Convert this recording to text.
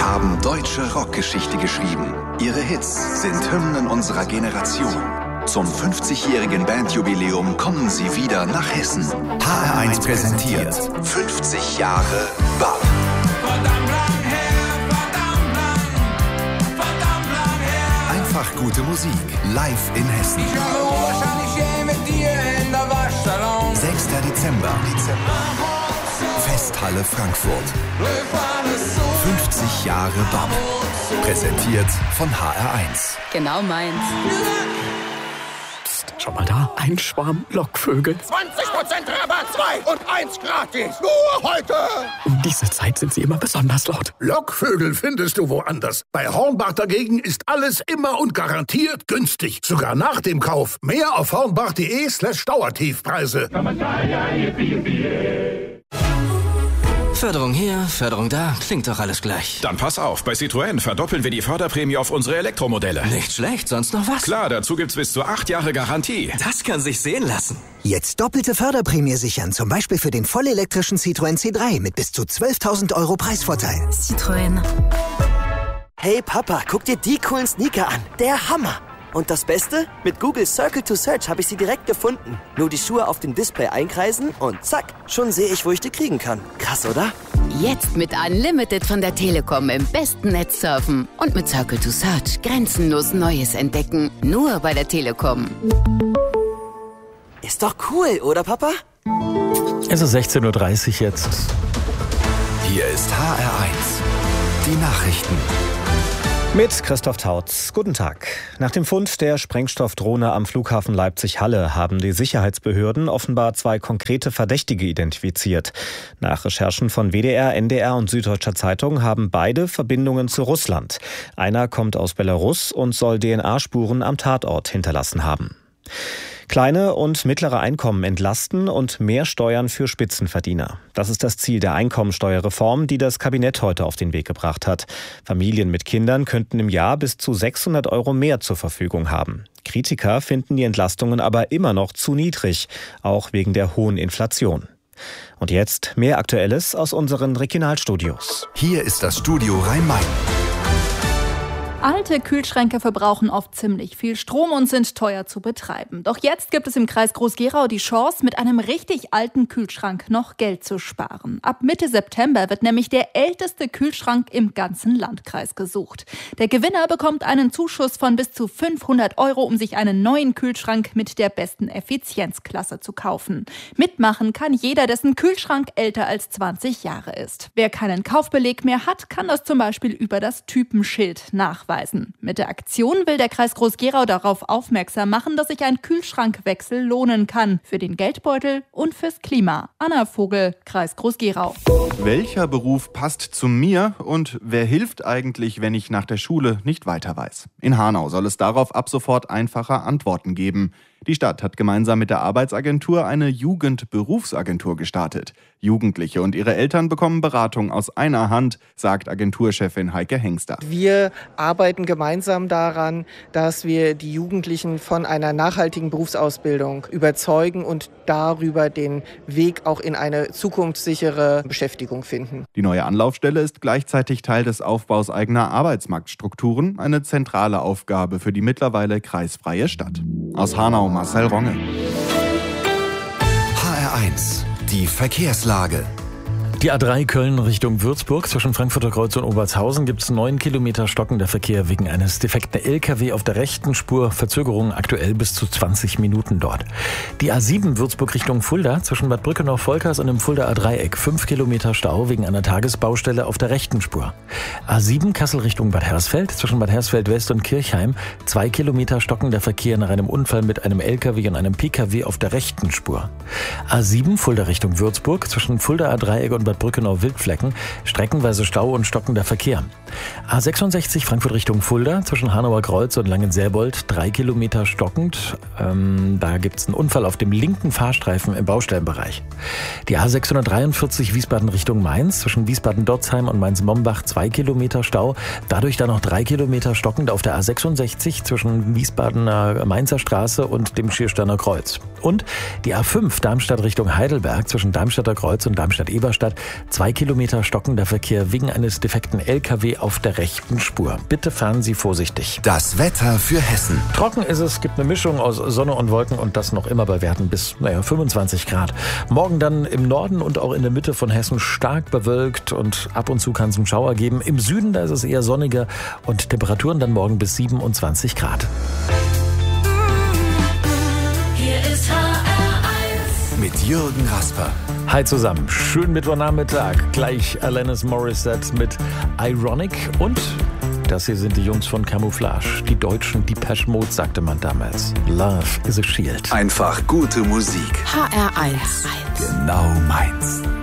Sie haben deutsche Rockgeschichte geschrieben. Ihre Hits sind Hymnen unserer Generation. Zum 50-jährigen Bandjubiläum kommen Sie wieder nach Hessen. HR1 präsentiert 50 Jahre BAP. Einfach gute Musik, live in Hessen. 6. Dezember. Festhalle Frankfurt. 50 Jahre BAP. Präsentiert von HR1. Genau meins. Psst, schau mal da, ein Schwarm Lockvögel. 20% Rabatt, 2 und 1 gratis. Nur heute. Um diese Zeit sind sie immer besonders laut. Lockvögel findest du woanders. Bei Hornbach dagegen ist alles immer und garantiert günstig. Sogar nach dem Kauf. Mehr auf hornbach.de/Dauertiefpreise. Förderung hier, Förderung da, klingt doch alles gleich. Dann pass auf, bei Citroën verdoppeln wir die Förderprämie auf unsere Elektromodelle. Nicht schlecht, sonst noch was? Klar, dazu gibt's bis zu 8 Jahre Garantie. Das kann sich sehen lassen. Jetzt doppelte Förderprämie sichern, zum Beispiel für den vollelektrischen Citroën C3 mit bis zu 12.000 € Preisvorteil. Citroën. Hey Papa, guck dir die coolen Sneaker an. Der Hammer. Und das Beste? Mit Google Circle to Search habe ich sie direkt gefunden. Nur die Schuhe auf dem Display einkreisen und zack, schon sehe ich, wo ich die kriegen kann. Krass, oder? Jetzt mit Unlimited von der Telekom im besten Netz surfen. Und mit Circle to Search grenzenlos Neues entdecken. Nur bei der Telekom. Ist doch cool, oder Papa? Es ist 16:30 Uhr jetzt. Hier ist HR1. Die Nachrichten. Mit Christoph Tautz. Guten Tag. Nach dem Fund der Sprengstoffdrohne am Flughafen Leipzig-Halle haben die Sicherheitsbehörden offenbar 2 konkrete Verdächtige identifiziert. Nach Recherchen von WDR, NDR und Süddeutscher Zeitung haben beide Verbindungen zu Russland. Einer kommt aus Belarus und soll DNA-Spuren am Tatort hinterlassen haben. Kleine und mittlere Einkommen entlasten und mehr Steuern für Spitzenverdiener. Das ist das Ziel der Einkommensteuerreform, die das Kabinett heute auf den Weg gebracht hat. Familien mit Kindern könnten im Jahr bis zu 600 € mehr zur Verfügung haben. Kritiker finden die Entlastungen aber immer noch zu niedrig, auch wegen der hohen Inflation. Und jetzt mehr Aktuelles aus unseren Regionalstudios. Hier ist das Studio Rhein-Main. Alte Kühlschränke verbrauchen oft ziemlich viel Strom und sind teuer zu betreiben. Doch jetzt gibt es im Kreis Groß-Gerau die Chance, mit einem richtig alten Kühlschrank noch Geld zu sparen. Ab Mitte September wird nämlich der älteste Kühlschrank im ganzen Landkreis gesucht. Der Gewinner bekommt einen Zuschuss von bis zu 500 €, um sich einen neuen Kühlschrank mit der besten Effizienzklasse zu kaufen. Mitmachen kann jeder, dessen Kühlschrank älter als 20 Jahre ist. Wer keinen Kaufbeleg mehr hat, kann das zum Beispiel über das Typenschild nachweisen. Mit der Aktion will der Kreis Groß-Gerau darauf aufmerksam machen, dass sich ein Kühlschrankwechsel lohnen kann. Für den Geldbeutel und fürs Klima. Anna Vogel, Kreis Groß-Gerau. Welcher Beruf passt zu mir und wer hilft eigentlich, wenn ich nach der Schule nicht weiter weiß? In Hanau soll es darauf ab sofort einfache Antworten geben. Die Stadt hat gemeinsam mit der Arbeitsagentur eine Jugendberufsagentur gestartet. Jugendliche und ihre Eltern bekommen Beratung aus einer Hand, sagt Agenturchefin Heike Hengster. Wir arbeiten gemeinsam daran, dass wir die Jugendlichen von einer nachhaltigen Berufsausbildung überzeugen und darüber den Weg auch in eine zukunftssichere Beschäftigung finden. Die neue Anlaufstelle ist gleichzeitig Teil des Aufbaus eigener Arbeitsmarktstrukturen, eine zentrale Aufgabe für die mittlerweile kreisfreie Stadt. Aus Hanau Marcel Ronge. HR1, die Verkehrslage. Die A3 Köln Richtung Würzburg zwischen Frankfurter Kreuz und Obertshausen gibt es 9 Kilometer stockender Verkehr wegen eines defekten LKW auf der rechten Spur. Verzögerungen aktuell bis zu 20 Minuten dort. Die A7 Würzburg Richtung Fulda zwischen Bad Brückenau-Volkers und dem Fuldaer Dreieck 5 Kilometer Stau wegen einer Tagesbaustelle auf der rechten Spur. A7 Kassel Richtung Bad Hersfeld zwischen Bad Hersfeld West und Kirchheim 2 Kilometer stockender Verkehr nach einem Unfall mit einem LKW und einem PKW auf der rechten Spur. A7 Fulda Richtung Würzburg zwischen Fuldaer Dreieck und Bad Brückenau-Wildflecken streckenweise Stau und stockender Verkehr. A66 Frankfurt Richtung Fulda zwischen Hanauer Kreuz und Langenselbold 3 Kilometer stockend. Da gibt es einen Unfall auf dem linken Fahrstreifen im Baustellenbereich. Die A643 Wiesbaden Richtung Mainz zwischen Wiesbaden-Dotzheim und Mainz-Mombach 2 Kilometer Stau. Dadurch dann noch 3 Kilometer stockend auf der A66 zwischen Wiesbadener Mainzer Straße und dem Schiersteiner Kreuz. Und die A5 Darmstadt Richtung Heidelberg zwischen Darmstadter Kreuz und Darmstadt-Eberstadt 2 Kilometer stockender Verkehr wegen eines defekten LKW auf der rechten Spur. Bitte fahren Sie vorsichtig. Das Wetter für Hessen. Trocken ist es, gibt eine Mischung aus Sonne und Wolken und das noch immer bei Werten bis 25 Grad. Morgen dann im Norden und auch in der Mitte von Hessen stark bewölkt und ab und zu kann es einen Schauer geben. Im Süden, da ist es eher sonniger und Temperaturen dann morgen bis 27 Grad. Hier ist HR1 mit Jürgen Rasper. Hi zusammen, schönen Mittwochnachmittag. Gleich Alanis Morissette mit Ironic und das hier sind die Jungs von Camouflage. Die deutschen Depeche Mode, sagte man damals. Love is a Shield. Einfach gute Musik. HR1. Genau meins.